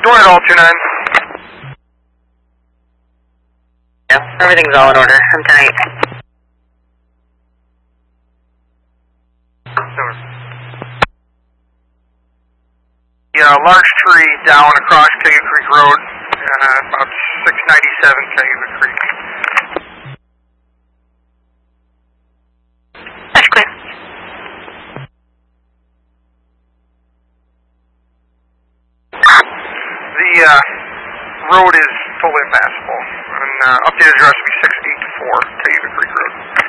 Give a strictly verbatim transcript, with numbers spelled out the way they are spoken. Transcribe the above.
Go ahead, all two nine. Yeah, everything's all in order. I'm ten eight. Yeah, large tree down across Cayuga Creek Road, uh, about six ninety-seven Cayuga Creek. That's clear. The uh, road is fully impassable, and uh, updated address will be six eighty-four Cayuga Creek